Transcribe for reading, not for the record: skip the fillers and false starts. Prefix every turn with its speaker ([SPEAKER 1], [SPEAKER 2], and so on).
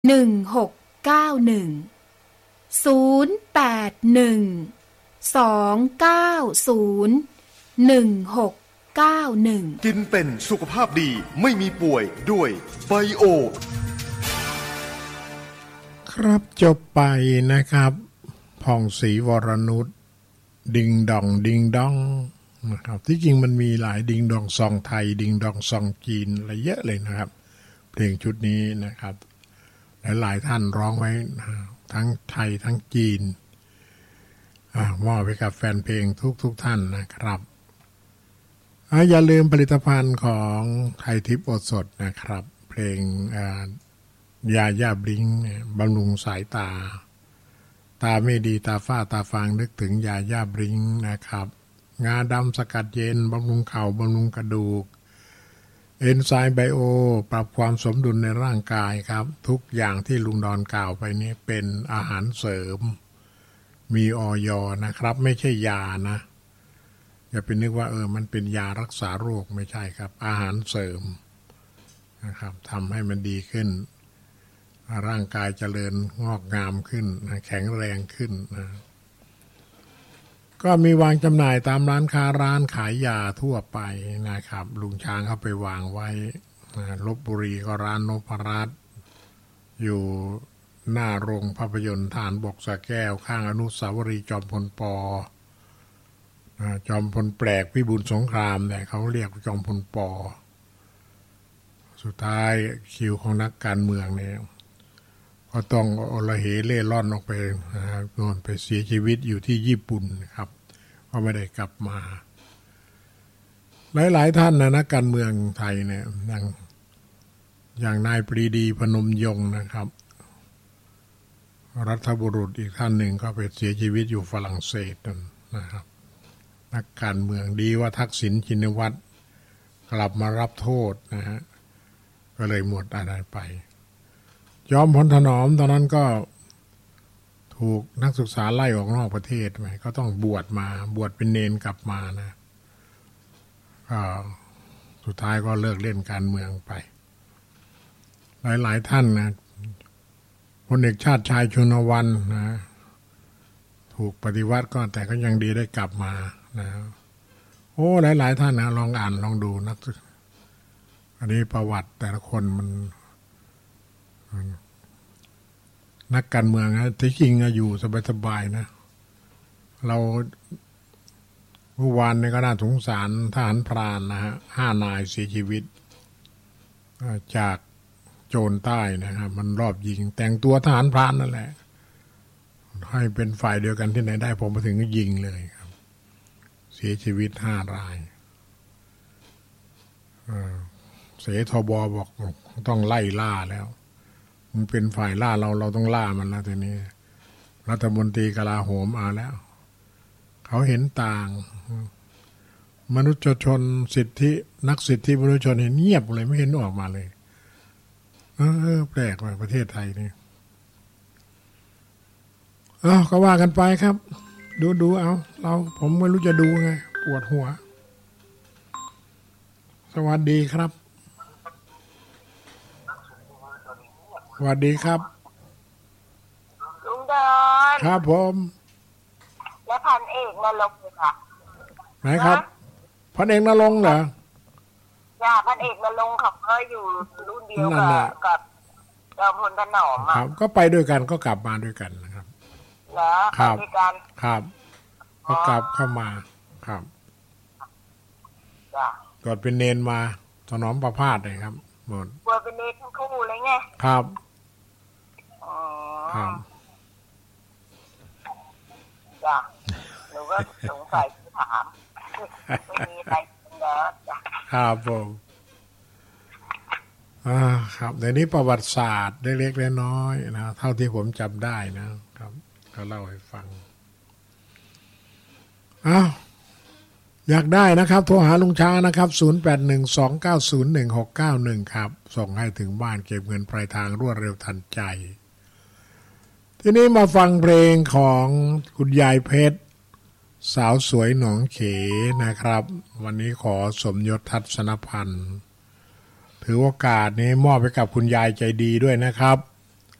[SPEAKER 1] กินเป็นสุขภาพดีไม่มีป่วยด้วยไบโอ
[SPEAKER 2] ครับจบไปนะครับผ่องศรีวรนุชดิงดองดิงดองนะครับที่จริงมันมีหลายดิงดองซองไทยดิงดองซองจีนอะไรเยอะเลยนะครับเพลงชุดนี้นะครับหลายท่านร้องไว้ทั้งไทยทั้งจีนมอบไปกับแฟนเพลงทุกท่านนะครับอย่าลืมผลิตภัณฑ์ของไทยทิพย์โอสถนะครับเพลงยาย่าบลิงบำรุงสายตาไม่ดีตาฝ้าตาฟางนึกถึงยาย่าบลิงนะครับงาดำสกัดเย็นบำรุงเข่าบำรุงกระดูกเอนไซม์ไบโอปรับความสมดุลในร่างกายครับทุกอย่างที่ลุงดอนกล่าวไปนี้เป็นอาหารเสริมมีอย.นะครับไม่ใช่ยานะอย่าไปนึกว่ามันเป็นยารักษาโรคไม่ใช่ครับอาหารเสริมนะครับทำให้มันดีขึ้นร่างกายเจริญงอกงามขึ้นแข็งแรงขึ้นนะก็มีวางจำหน่ายตามร้านค้าร้านขายยาทั่วไปนะครับลุงช้างเขาไปวางไว้ลพบุรีก็ร้านนพรัตน์อยู่หน้าโรงภาพยนตร์ฐานบกสระแก้วข้างอนุสาวรีย์จอมพลป.จอมพลแปลกพิบูลสงครามเนี่ยเขาเรียกจอมพลป.สุดท้ายคิวของนักการเมืองเนี่ยก็ต้องอลเหเล่ร่อนออกไปโน่นไปเสียชีวิตอยู่ที่ญี่ปุ่นครับก็ไม่ได้กลับมาหลายท่านนะนักการเมืองไทยเนี่ยอย่างนายปรีดีพนมยงค์นะครับรัฐบุรุษอีกท่านหนึ่งก็ไปเสียชีวิตอยู่ฝรั่งเศสนะครับนักการเมืองดีว่าทักษิณชินวัตรกลับมารับโทษนะฮะก็เลยหมดอะไรไปจอมพลถนอมตอนนั้นก็ถูกนักศึกษาไล่ออกนอกประเทศไปก็ต้องบวชเป็นเณรกลับมานะก็สุดท้ายก็เลิกเล่นการเมืองไปหลายท่านนะพลเอกชาติชายชุนวันนะถูกปฏิวัติก็แต่ก็ยังดีได้กลับมานะโอ้หลายท่านนะลองอ่านลองดูอันนี้ประวัติแต่ละคนมันนักการเมืองนะที่จริงอยู่สบายๆนะเราเมื่อวานนี้ก็น่าสงสารทหารพรานนะฮะ5 นายเสียชีวิตจากโจรใต้นะครับมันรอบยิงแต่งตัวทหารพรานนั่นแหละให้เป็นฝ่ายเดียวกันที่ไหนได้ผมมาถึงก็ยิงเลยครับเสียชีวิต5 รายเสทบบอกต้องไล่ล่าแล้วมันเป็นฝ่ายล่าเราต้องล่ามันแล้วทีนี้รัฐมนตรีกลาโหมเอาแล้วเขาเห็นต่างมนุษยชนสิทธินักสิทธิมนุษยชนเห็นเงียบเลยไม่เห็นออกมาเลยแปลกว่าประเทศไทยนี่ก็ว่ากันไปครับดูเอาผมไม่รู้จะดูไงปวดหัวสวัสดีครับสวัสดีครับ
[SPEAKER 3] ลุงดอน
[SPEAKER 2] ครับผม
[SPEAKER 3] และพันเอกนรงค์ค่ะ
[SPEAKER 2] ไหนครับพันเอกนรงค์เหรอ
[SPEAKER 3] พันเอกนรงค์เขาก็อยู่รุ่นเดียวกับจอมพลถนอม
[SPEAKER 2] ครับก็ไปด้วยกันก็กลับมาด้วยกันนะครับ
[SPEAKER 3] เหรอครับ
[SPEAKER 2] ครับก็กลับเข้ามาครับกอดเป็นเนนมาถนอมประพาสเลยครับหมด
[SPEAKER 3] บวชเป็นเนนทั้งคู่เลยไง
[SPEAKER 2] ครับครับ
[SPEAKER 3] จ้ะหนูก็สงสัยถามไม่มีอะไรแล้วจ้ะ
[SPEAKER 2] ครับผมครับในนี้ประวัติศาสตร์เล็กๆน้อยๆนะเท่าที่ผมจำได้นะครับก็เล่าให้ฟังอยากได้นะครับโทรหาลุงช้างนะครับ0812901691ครับส่งให้ถึงบ้านเก็บเงินปลายทางรวดเร็วทันใจทีนี้มาฟังเพลงของคุณยายเพชรสาวสวยหนองเขนะครับวันนี้ขอสมยศทัศนพันธ์ถือโอกาสนี้มอบไปกับคุณยายใจดีด้วยนะครับ